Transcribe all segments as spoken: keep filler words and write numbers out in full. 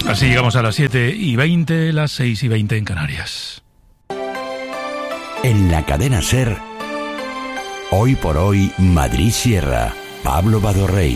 Así llegamos a las siete y veinte, las seis y veinte en Canarias. En la cadena SER, Hoy por Hoy, Madrid Sierra, Pablo Badorrey.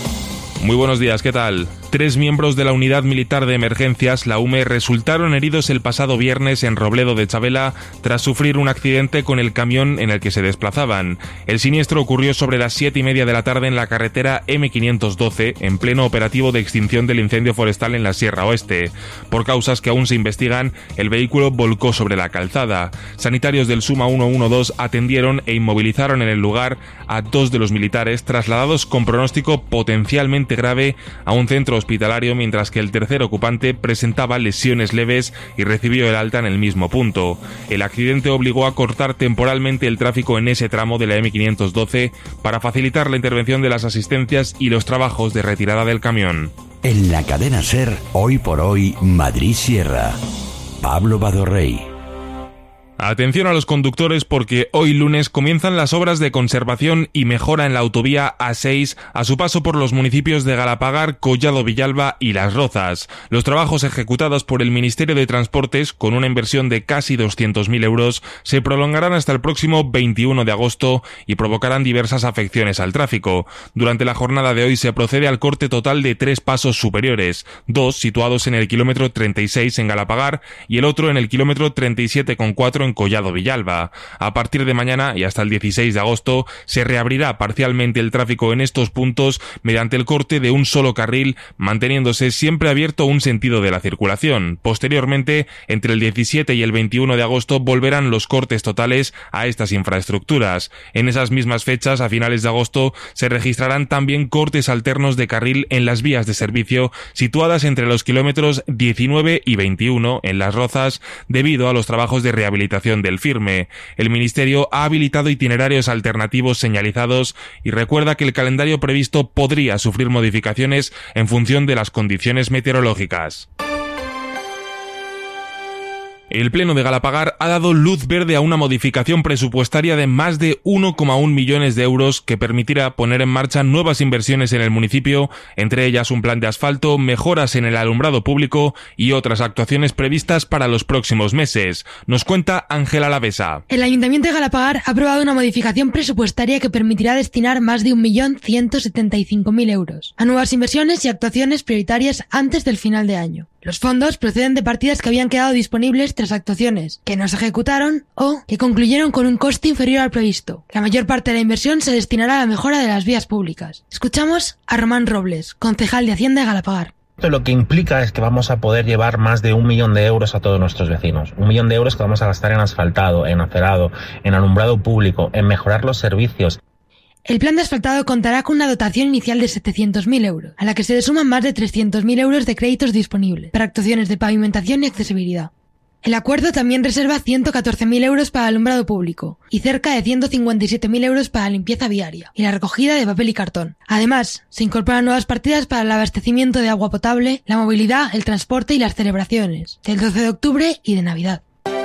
Muy buenos días, ¿qué tal? Tres miembros de la Unidad Militar de Emergencias, la U M E, resultaron heridos el pasado viernes en Robledo de Chabela tras sufrir un accidente con el camión en el que se desplazaban. El siniestro ocurrió sobre las siete y media de la tarde en la carretera eme quinientos doce, en pleno operativo de extinción del incendio forestal en la Sierra Oeste. Por causas que aún se investigan, el vehículo volcó sobre la calzada. Sanitarios del SUMA ciento doce atendieron e inmovilizaron en el lugar a dos de los militares, trasladados con pronóstico potencialmente grave a un centro hospitalario, mientras que el tercer ocupante presentaba lesiones leves y recibió el alta en el mismo punto. El accidente obligó a cortar temporalmente el tráfico en ese tramo de la eme quinientos doce para facilitar la intervención de las asistencias y los trabajos de retirada del camión. En la cadena SER, Hoy por Hoy, Madrid Sierra, Pablo Badorrey. Atención a los conductores, porque hoy lunes comienzan las obras de conservación y mejora en la autovía A seis a su paso por los municipios de Galapagar, Collado Villalba y Las Rozas. Los trabajos ejecutados por el Ministerio de Transportes, con una inversión de casi doscientos mil euros, se prolongarán hasta el próximo veintiuno de agosto y provocarán diversas afecciones al tráfico. Durante la jornada de hoy se procede al corte total de tres pasos superiores, dos situados en el kilómetro treinta y seis en Galapagar y el otro en el kilómetro treinta y siete coma cuatro en Collado Villalba. A partir de mañana y hasta el dieciséis de agosto se reabrirá parcialmente el tráfico en estos puntos mediante el corte de un solo carril, manteniéndose siempre abierto un sentido de la circulación. Posteriormente, entre el diecisiete y el veintiuno de agosto, volverán los cortes totales a estas infraestructuras. En esas mismas fechas, a finales de agosto, se registrarán también cortes alternos de carril en las vías de servicio situadas entre los kilómetros diecinueve y veintiuno en Las Rozas, debido a los trabajos de rehabilitación del firme. El Ministerio ha habilitado itinerarios alternativos señalizados y recuerda que el calendario previsto podría sufrir modificaciones en función de las condiciones meteorológicas. El Pleno de Galapagar ha dado luz verde a una modificación presupuestaria de más de uno coma uno millones de euros que permitirá poner en marcha nuevas inversiones en el municipio, entre ellas un plan de asfalto, mejoras en el alumbrado público y otras actuaciones previstas para los próximos meses. Nos cuenta Ángela Lavesa. El Ayuntamiento de Galapagar ha aprobado una modificación presupuestaria que permitirá destinar más de un millón ciento setenta y cinco mil euros a nuevas inversiones y actuaciones prioritarias antes del final de año. Los fondos proceden de partidas que habían quedado disponibles tras actuaciones que no se ejecutaron o que concluyeron con un coste inferior al previsto. La mayor parte de la inversión se destinará a la mejora de las vías públicas. Escuchamos a Román Robles, concejal de Hacienda de Galapagar. Esto lo que implica es que vamos a poder llevar más de un millón de euros a todos nuestros vecinos. Un millón de euros que vamos a gastar en asfaltado, en acerado, en alumbrado público, en mejorar los servicios. El plan de asfaltado contará con una dotación inicial de setecientos mil euros, a la que se le suman más de trescientos mil euros de créditos disponibles para actuaciones de pavimentación y accesibilidad. El acuerdo también reserva ciento catorce mil euros para alumbrado público y cerca de ciento cincuenta y siete mil euros para limpieza viaria y la recogida de papel y cartón. Además, se incorporan nuevas partidas para el abastecimiento de agua potable, la movilidad, el transporte y las celebraciones del doce de octubre y de Navidad.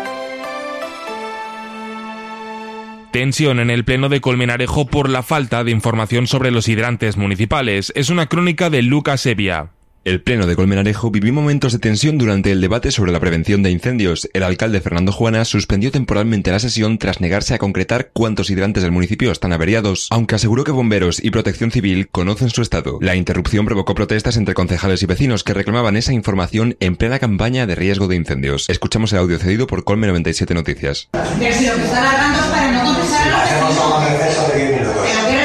Tensión en el Pleno de Colmenarejo por la falta de información sobre los hidrantes municipales. Es una crónica de Lucas Evia. El Pleno de Colmenarejo vivió momentos de tensión durante el debate sobre la prevención de incendios. El alcalde Fernando Juana suspendió temporalmente la sesión tras negarse a concretar cuántos hidrantes del municipio están averiados, aunque aseguró que bomberos y protección civil conocen su estado. La interrupción provocó protestas entre concejales y vecinos que reclamaban esa información en plena campaña de riesgo de incendios. Escuchamos el audio cedido por Colme noventa y siete Noticias. Pero si lo que están hablando es para no contestar a los vecinos. Pero qué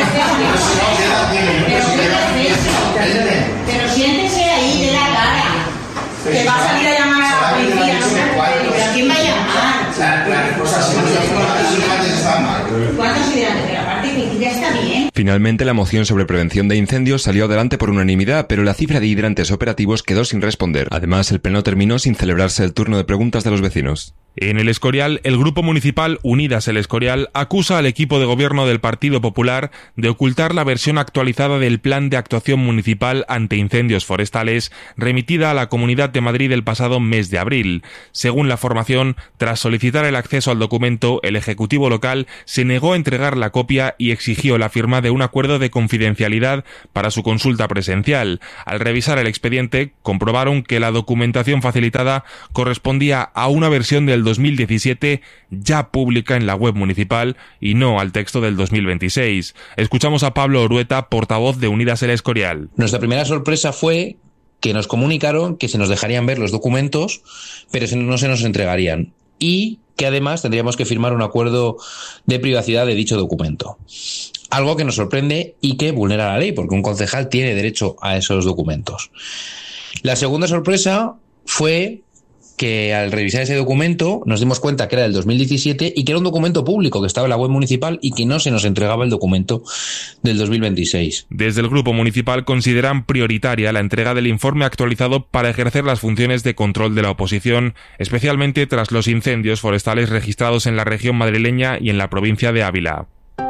respeto. Pero siéntese ahí de la cara. Que va a salir a llamar a la policía. ¿Pero a quién va a llamar? La respuesta es ¿cuántos hidrantes están mal? ¿Cuántos hidrantes? Pero aparte que ya está bien. Finalmente, la moción sobre prevención de incendios salió adelante por unanimidad, pero la cifra de hidrantes operativos quedó sin responder. Además, el pleno terminó sin celebrarse el turno de preguntas de los vecinos. En El Escorial, el Grupo Municipal Unidas El Escorial acusa al equipo de gobierno del Partido Popular de ocultar la versión actualizada del Plan de Actuación Municipal ante Incendios Forestales remitida a la Comunidad de Madrid el pasado mes de abril. Según la formación, tras solicitar el acceso al documento, el Ejecutivo local se negó a entregar la copia y exigió la firma de un acuerdo de confidencialidad para su consulta presencial. Al revisar el expediente, comprobaron que la documentación facilitada correspondía a una versión del dos mil diecisiete ya pública en la web municipal y no al texto del dos mil veintiséis. Escuchamos a Pablo Orueta, portavoz de Unidas El Escorial. Nuestra primera sorpresa fue que nos comunicaron que se nos dejarían ver los documentos, pero no se nos entregarían, y que además tendríamos que firmar un acuerdo de privacidad de dicho documento. Algo que nos sorprende y que vulnera la ley, porque un concejal tiene derecho a esos documentos. La segunda sorpresa fue que al revisar ese documento nos dimos cuenta que era del dos mil diecisiete y que era un documento público que estaba en la web municipal y que no se nos entregaba el documento del dos mil veintiséis. Desde el Grupo Municipal consideran prioritaria la entrega del informe actualizado para ejercer las funciones de control de la oposición, especialmente tras los incendios forestales registrados en la región madrileña y en la provincia de Ávila.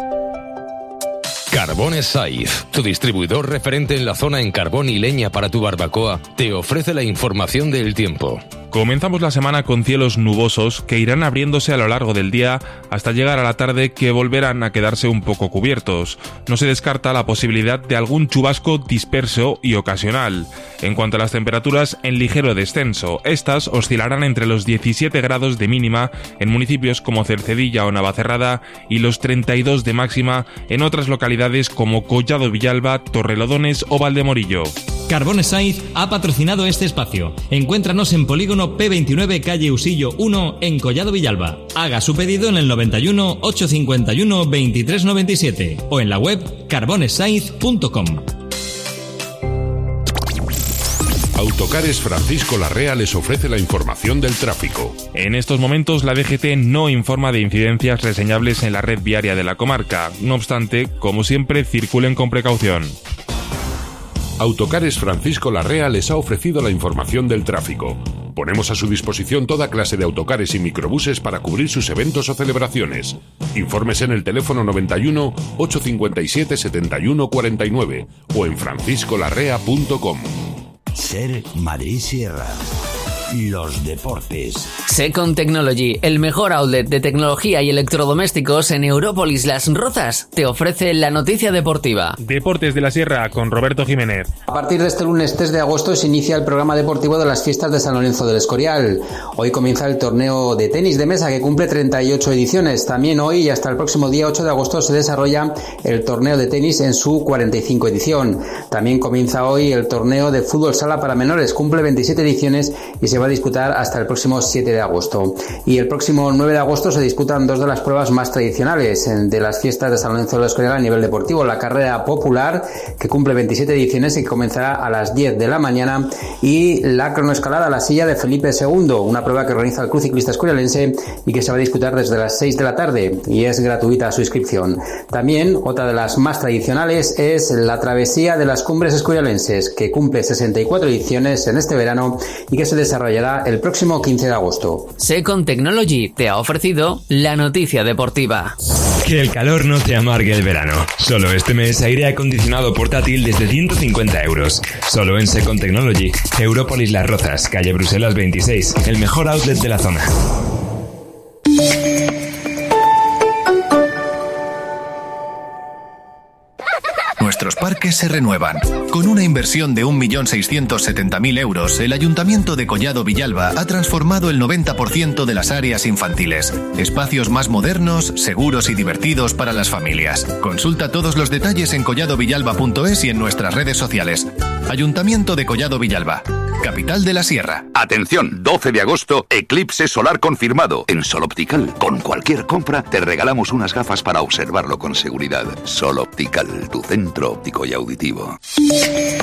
Carbones Saiz, tu distribuidor referente en la zona en carbón y leña para tu barbacoa, te ofrece la información del tiempo. Comenzamos la semana con cielos nubosos que irán abriéndose a lo largo del día hasta llegar a la tarde, que volverán a quedarse un poco cubiertos. No se descarta la posibilidad de algún chubasco disperso y ocasional. En cuanto a las temperaturas, en ligero descenso. Estas oscilarán entre los diecisiete grados de mínima en municipios como Cercedilla o Navacerrada y los treinta y dos de máxima en otras localidades como Collado Villalba, Torrelodones o Valdemorillo. Carbones Saiz ha patrocinado este espacio. Encuéntranos en Polígono P veintinueve, calle Usillo uno, en Collado Villalba. Haga su pedido en el noventa y uno, ochocientos cincuenta y uno, veintitrés noventa y siete o en la web carbones saiz punto com. Autocares Francisco Larrea les ofrece la información del tráfico. En estos momentos la D G T no informa de incidencias reseñables en la red viaria de la comarca. No obstante, como siempre, circulen con precaución. Autocares Francisco Larrea les ha ofrecido la información del tráfico. Ponemos a su disposición toda clase de autocares y microbuses para cubrir sus eventos o celebraciones. Informes en el teléfono noventa y uno, ochocientos cincuenta y siete, setenta y uno cuarenta y nueve o en francisco larrea punto com. Ser Madrid Sierra. Los deportes. Second Technology, el mejor outlet de tecnología y electrodomésticos en Európolis Las Rozas, te ofrece la noticia deportiva. Deportes de la Sierra con Roberto Jiménez. A partir de este lunes tres de agosto se inicia el programa deportivo de las fiestas de San Lorenzo del Escorial. Hoy comienza el torneo de tenis de mesa que cumple treinta y ocho ediciones. También hoy y hasta el próximo día ocho de agosto se desarrolla el torneo de tenis en su cuarenta y cinco edición. También comienza hoy el torneo de fútbol sala para menores, cumple veintisiete ediciones y se va a disputar hasta el próximo siete de agosto. Y el próximo nueve de agosto se disputan dos de las pruebas más tradicionales de las fiestas de San Lorenzo del Escorial a nivel deportivo: la carrera popular, que cumple veintisiete ediciones y que comenzará a las diez de la mañana, y la cronoescalada a la silla de Felipe segundo, una prueba que organiza el Club Ciclista Escorialense y que se va a disputar desde las seis de la tarde y es gratuita su inscripción. También otra de las más tradicionales es la travesía de las cumbres escorialenses, que cumple sesenta y cuatro ediciones en este verano y que se desarrollará el próximo quince de agosto. Second Technology te ha ofrecido la noticia deportiva. Que el calor no te amargue el verano. Solo este mes aire acondicionado portátil desde ciento cincuenta euros. Solo en Second Technology. Európolis Las Rozas, calle Bruselas veintiséis, el mejor outlet de la zona. Nuestros parques se renuevan. Con una inversión de un millón seiscientos setenta mil euros, el Ayuntamiento de Collado Villalba ha transformado el noventa por ciento de las áreas infantiles. Espacios más modernos, seguros y divertidos para las familias. Consulta todos los detalles en collado villalba punto es y en nuestras redes sociales. Ayuntamiento de Collado Villalba, capital de la Sierra. Atención, doce de agosto, eclipse solar confirmado en Sol Optical. Con cualquier compra te regalamos unas gafas para observarlo con seguridad. Sol Optical, tu centro óptico y auditivo.